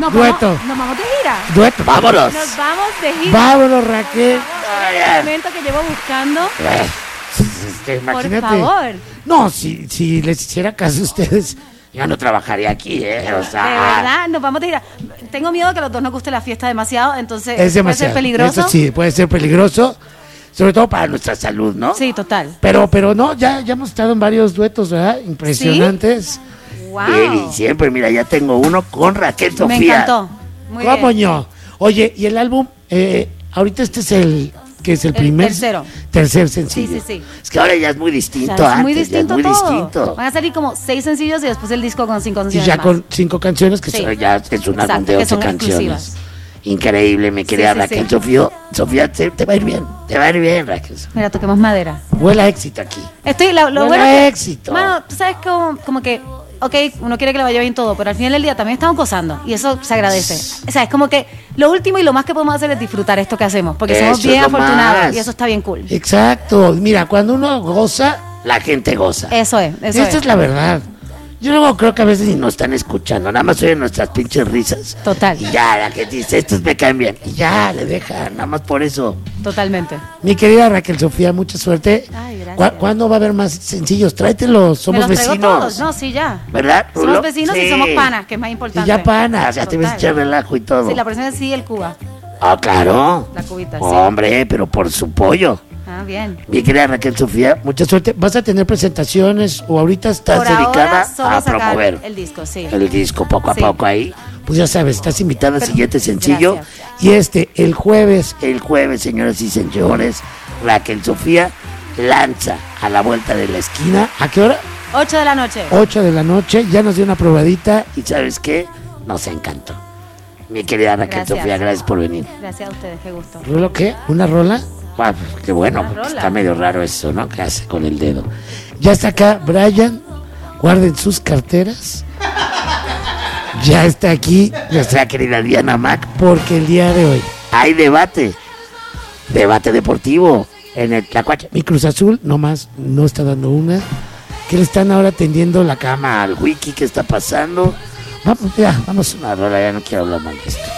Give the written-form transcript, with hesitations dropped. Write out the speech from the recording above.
Dueto. Nos vamos de gira. Dueto, vámonos. Nos vamos de gira. Vámonos, Raquel. Es el momento que llevo buscando. Imagínate. Por favor. No, si les hiciera caso a ustedes, ya no trabajaría aquí, O sea, De verdad, nos vamos de gira. Tengo miedo que a los dos nos guste la fiesta demasiado, entonces es demasiado. puede ser peligroso. Eso sí, puede ser peligroso, sobre todo para nuestra salud, ¿no? Sí, total. Pero no, ya hemos estado en varios duetos, ¿verdad? Impresionantes. Wow. Y siempre, mira, ya tengo uno con Raquel Sofía. Me encantó. Muy ¿Cómo bien. no? Oye, y el álbum, ahorita este es el primer. Tercero. Tercer sencillo. Sí. Es que ahora ya es muy distinto. O sea, es antes, muy ya distinto es muy todo. distinto. Van a salir como 6 sencillos y después el disco con 5 Y canciones ya más. con 5 canciones que Sí. son. Ya es un álbum Exacto, de que 11 son canciones. exclusivas. Increíble, mi querida sí, Raquel sí. Sofía. Sofía, te va a ir bien. Te va a ir bien, Raquel. Mira, toquemos madera. Huele a éxito aquí. Lo Huele bueno a que, éxito. mano, tú sabes como que, ok, uno quiere que le vaya bien todo, pero al final del día también estamos gozando y eso se agradece. O sea, es como que lo último y lo más que podemos hacer es disfrutar esto que hacemos, porque somos Eso bien es lo afortunados más. y eso está bien cool. Exacto. Mira, cuando uno goza, La gente goza. Eso es. esta es la verdad. Yo luego creo que a veces ni nos están escuchando, nada más oyen nuestras pinches risas. Total. Y ya, la que dice, estos me caen bien. Y ya, le dejan, nada más por eso. Totalmente. Mi querida Raquel Sofía, mucha suerte. Ay, gracias. ¿Cuándo va a haber más sencillos? Tráetelos, somos Me los traigo vecinos. todos. No, sí, ya. ¿Verdad, Rulo? Somos vecinos y Sí. somos panas, que es más Y importante. ya panas. Ya te ves Total. echar relajo y todo. Sí, la próxima sí, el Cuba. Ah, claro. La cubita, sí. Hombre, pero por su pollo. Ah, bien. Mi querida Raquel Sofía, Mucha suerte. ¿Vas a tener presentaciones o ahorita estás Por dedicada ahora, solo a sacar promover el disco, sí. el disco poco a Sí. poco ahí. Pues ya sabes, estás invitada al Pero- siguiente sencillo. Gracias. Y el jueves, El jueves, señoras y señores, Raquel Sofía lanza a la vuelta de la esquina. ¿a qué hora? 8 de la noche. 8 de la noche. Ya nos dio una probadita. ¿Y sabes qué? Nos encantó. Mi querida Raquel Gracias. Sofía, gracias por venir. Gracias a ustedes, qué gusto. ¿Rulo qué? ¿Una rola? Ah, qué bueno, Una porque rola. está medio raro eso, ¿no? ¿Qué hace con el dedo? Ya está acá Brian. Guarden sus carteras. Ya está aquí. Nuestra querida Diana Mac. Porque el día de hoy, Hay debate. Debate deportivo en el Tlacuache. mi Cruz Azul nomás no está dando una. Que le están ahora tendiendo la cama. Cama al wiki, ¿qué está pasando? Vamos, ya, vamos. Una rola, ya no quiero hablar más de esto.